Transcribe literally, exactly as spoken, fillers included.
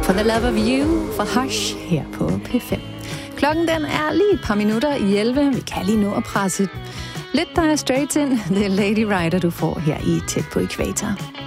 For the Love of You for Hush her på P fem. Klokken den er lige et par minutter i elleve. Vi kan lige nå at presse lidt der straight ind. Det er Lady Rider, du får her i Tæt på Ækvator.